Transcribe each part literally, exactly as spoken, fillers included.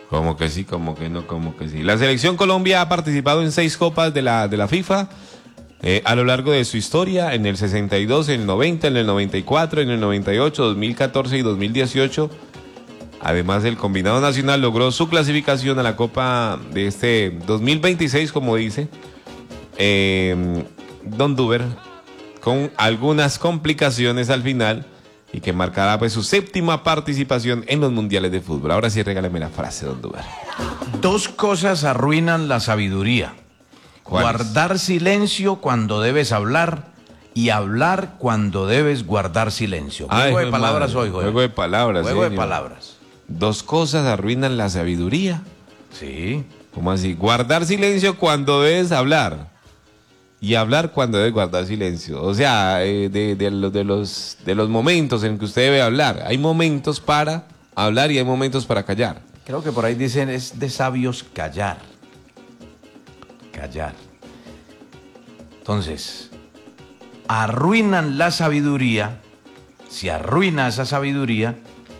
Como que sí, como que no, como que sí. La selección Colombia ha participado en seis copas de la, de la FIFA eh, a lo largo de su historia, en el sesenta y dos, en el noventa, en el noventa y cuatro, en el noventa y ocho, dos mil catorce y dos mil dieciocho. Además, el combinado nacional logró su clasificación a la Copa de este dos mil veintiséis, como dice eh, Don Duber, con algunas complicaciones al final, y que marcará pues su séptima participación en los mundiales de fútbol. Ahora sí, regálame la frase, Don Duber. Dos cosas arruinan la sabiduría: guardar silencio cuando debes hablar y hablar cuando debes guardar silencio. Ay, Juego de palabras madre. hoy, Joel. Juego de palabras. Juego de señor. palabras. Dos cosas arruinan la sabiduría. Sí. ¿Cómo así? Guardar silencio cuando debes hablar y hablar cuando debes guardar silencio. O sea, eh, de, de, los, de, los, de los momentos en que usted debe hablar. Hay momentos para hablar y hay momentos para callar. Creo que por ahí dicen es de sabios callar. Callar. Entonces, arruinan la sabiduría. Se arruina esa sabiduría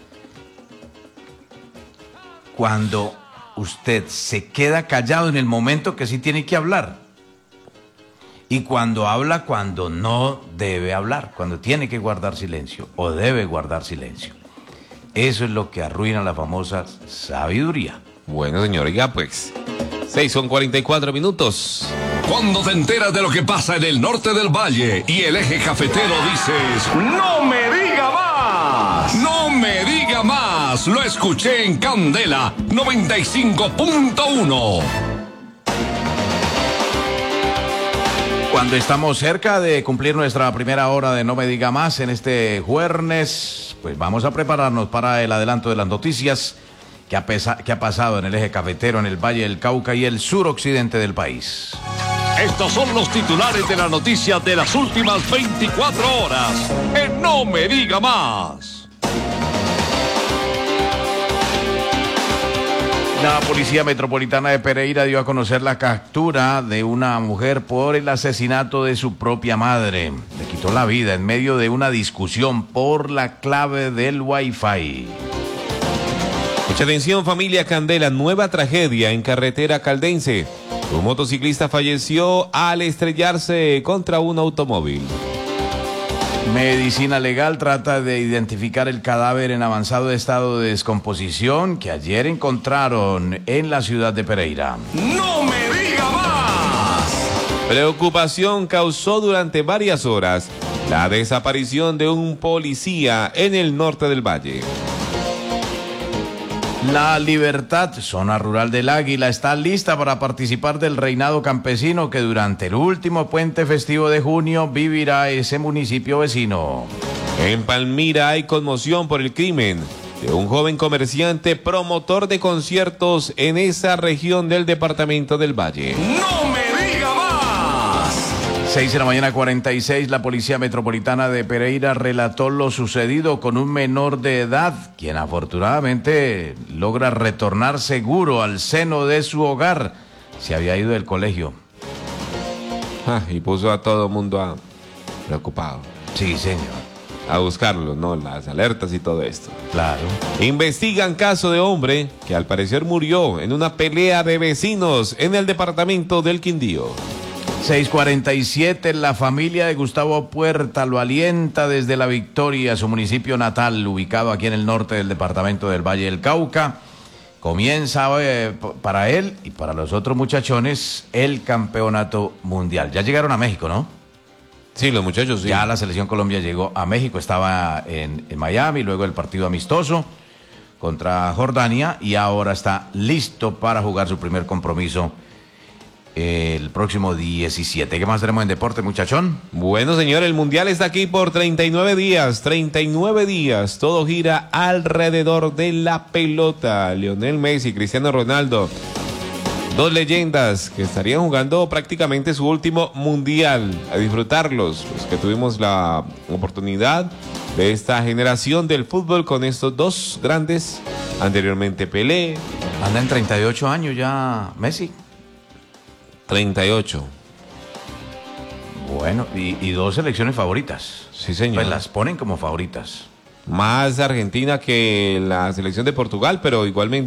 cuando usted se queda callado en el momento que sí tiene que hablar. Y cuando habla cuando no debe hablar, cuando tiene que guardar silencio o debe guardar silencio. Eso es lo que arruina la famosa sabiduría. Bueno, señor, ya pues. seis con cuarenta y cuatro minutos. Cuando te enteras de lo que pasa en el norte del valle y el eje cafetero, dices: ¡no me diga más! ¡No me diga más! Lo escuché en Candela noventa y cinco punto uno. Cuando estamos cerca de cumplir nuestra primera hora de No Me Diga Más en este jueves, pues vamos a prepararnos para el adelanto de las noticias que ha, pesa- que ha pasado en el eje cafetero, en el Valle del Cauca y el suroccidente del país. Estos son los titulares de la noticia de las últimas veinticuatro horas en No Me Diga Más. La Policía Metropolitana de Pereira dio a conocer la captura de una mujer por el asesinato de su propia madre. Le quitó la vida en medio de una discusión por la clave del Wi-Fi. Mucha atención, familia Candela, nueva tragedia en carretera caldense. Un motociclista falleció al estrellarse contra un automóvil. Medicina Legal trata de identificar el cadáver en avanzado estado de descomposición que ayer encontraron en la ciudad de Pereira. ¡No me diga más! Preocupación causó durante varias horas la desaparición de un policía en el norte del valle. La Libertad, zona rural del Águila, está lista para participar del reinado campesino que durante el último puente festivo de junio vivirá ese municipio vecino. En Palmira hay conmoción por el crimen de un joven comerciante promotor de conciertos en esa región del departamento del Valle. ¡No me diga más! seis de la mañana, cuarenta y seis, la Policía Metropolitana de Pereira relató lo sucedido con un menor de edad, quien afortunadamente logra retornar seguro al seno de su hogar. Se había ido del colegio. Ah, y puso a todo el mundo a... preocupado. Sí, señor. A buscarlo, ¿no? Las alertas y todo esto. Claro. Investigan caso de hombre que al parecer murió en una pelea de vecinos en el departamento del Quindío. seis cuarenta y siete, la familia de Gustavo Puerta lo alienta desde La Victoria, su municipio natal, ubicado aquí en el norte del departamento del Valle del Cauca. Comienza eh, para él y para los otros muchachones el campeonato mundial. Ya llegaron a México, ¿no? Sí, los muchachos, sí. Ya la selección Colombia llegó a México, estaba en, en Miami, luego el partido amistoso contra Jordania y ahora está listo para jugar su primer compromiso el próximo diecisiete. ¿Qué más tenemos en deporte, muchachón? Bueno, señor, el Mundial está aquí por treinta y nueve días, treinta y nueve días. Todo gira alrededor de la pelota. Lionel Messi, Cristiano Ronaldo, dos leyendas que estarían jugando prácticamente su último Mundial. A disfrutarlos, los que tuvimos la oportunidad de esta generación del fútbol con estos dos grandes. Anteriormente Pelé. Anda en treinta y ocho años ya Messi. treinta y ocho. Bueno, y, y dos selecciones favoritas. Sí, señor. Pues las ponen como favoritas. Más Argentina que la selección de Portugal, pero igualmente